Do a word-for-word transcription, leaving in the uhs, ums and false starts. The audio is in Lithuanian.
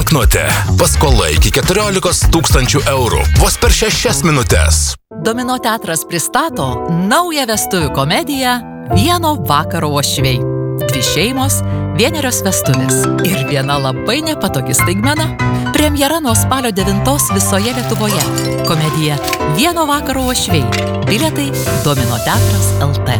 banknotė. Paskola iki keturiolikos tūkstančių eurų. Vos per šešias minutes. Domino teatras pristato naują vestuvių komediją Vieno vakaro uošviai. Dvi šeimos, vienerios vestuvės ir viena labai nepatogi staigmena. Premjera nuo spalio devintos visoje Lietuvoje. Komedija Vieno vakaro uošviai. Bilietai Domino teatras L T.